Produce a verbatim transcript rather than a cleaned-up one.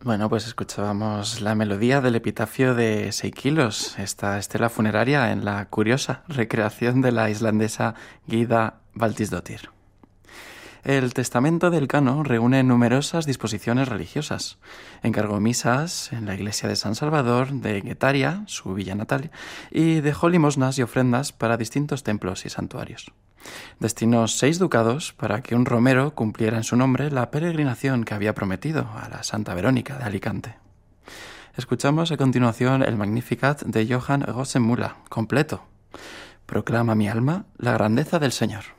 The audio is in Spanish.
Bueno, pues escuchábamos la melodía del epitafio de Seikilos, esta estela funeraria en la curiosa recreación de la islandesa Gyða Baltisdóttir. El testamento del Cano reúne numerosas disposiciones religiosas. Encargó misas en la iglesia de San Salvador, de Guetaria, su villa natal, y dejó limosnas y ofrendas para distintos templos y santuarios. Destinó seis ducados para que un romero cumpliera en su nombre la peregrinación que había prometido a la Santa Verónica de Alicante. Escuchamos a continuación el Magnificat de Johann Gosen Müller, completo. Proclama mi alma la grandeza del Señor.